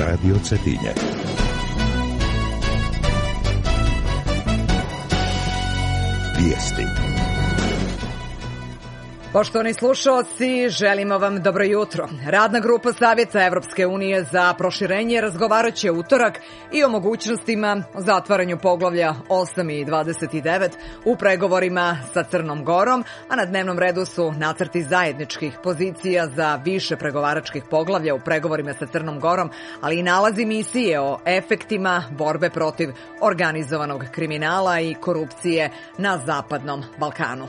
Radio Cetinje. Vijesti. Poštovani slušaoci, želimo vam dobro jutro. Radna grupa Savjeta Evropske unije za proširenje razgovaraće utorak i o mogućnostima o zatvaranju poglavlja 8 i 29 u pregovorima sa Crnom Gorom, a na dnevnom redu su nacrti zajedničkih pozicija za više pregovaračkih poglavlja u pregovorima sa Crnom Gorom, ali i nalazi misije o efektima borbe protiv organizovanog kriminala i korupcije na Zapadnom Balkanu.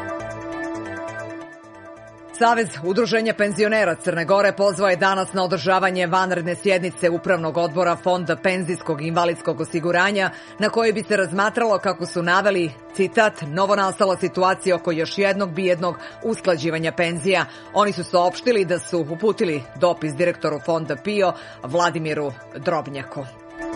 Savez udruženja penzionera Crne Gore pozvao je danas na održavanje vanredne sjednice Upravnog odbora Fonda penzijskog i invalidskog osiguranja, na kojoj bi se razmatralo, kako su naveli, citat, novonastala situacija oko još jednog bijednog usklađivanja penzija. Oni su saopštili da su uputili dopis direktoru Fonda PIO Vladimiru Drobnjaku.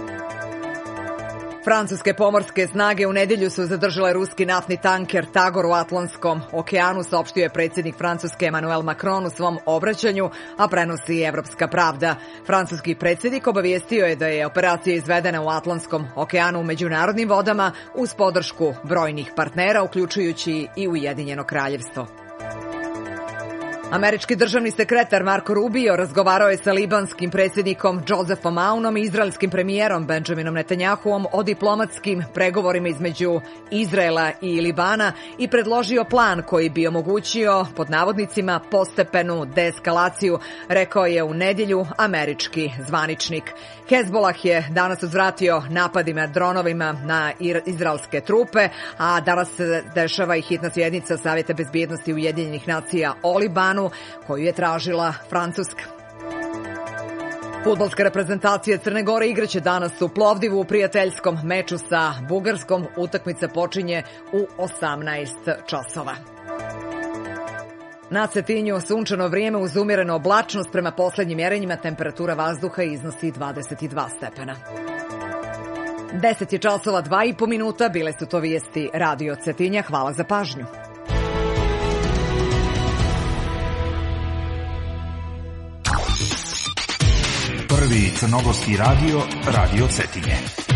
Francuske pomorske snage u nedjelju su zadržale ruski naftni tanker Tagor u Atlantskom okeanu, saopštio je predsjednik Francuske Emmanuel Macron u svom obraćanju, a prenosi Evropska pravda. Francuski predsjednik obavijestio je da je operacija izvedena u Atlantskom okeanu u međunarodnim vodama uz podršku brojnih partnera, uključujući i Ujedinjeno Kraljevstvo. Američki državni sekretar Marco Rubio razgovarao je sa libanskim predsjednikom Josephom Aunom i izraelskim premijerom Benjaminom Netanjahuom o diplomatskim pregovorima između Izraela i Libana i predložio plan koji bi omogućio, pod navodnicima, postepenu deeskalaciju, rekao je u nedjelju američki zvaničnik. Hezbollah je danas uzvratio napadima dronovima na izraelske trupe, a danas se dešava i hitna sjednica Savjeta bezbjednosti Ujedinjenih nacija o Libanu, koju je tražila Francuska. Fudbalska reprezentacija Crne Gore igraće danas u Plovdivu u prijateljskom meču sa Bugarskom. Utakmica počinje u 18 časova. Na Cetinju sunčano vrijeme uz umjerenu oblačnost, prema posljednjim mjerenjima temperatura vazduha iznosi 22 stepena. 10 je časova 2,5 minuta, bile su to vijesti Radio Cetinja. Hvala za pažnju. Prvi crnogorski radio, Radio Cetinje.